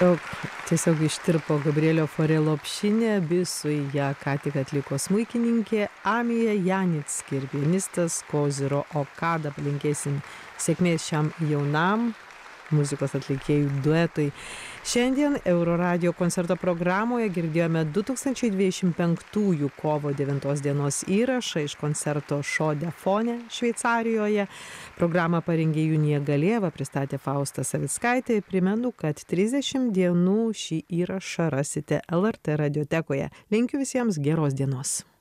Tiesiog tiesiog ištirpo Gabrielio Farelo Pšinė, Bisui ją ką tik atliko smuikininkė Amija Janicki ir pianistas Koziro Okada. Palinkėsim sėkmės šiam jaunam muzikos atlikėjų duetui. Šiandien Euroradio koncerto programoje girdėjome 2025 kovo 9 dienos įrašą iš koncerto Šodefone Šveicarijoje. Programą parengė Junija Galėva, pristatė Fausta Savickaitė. Primenu, kad 30 dienų šį įrašą rasite LRT radiotekoje. Linkiu visiems geros dienos.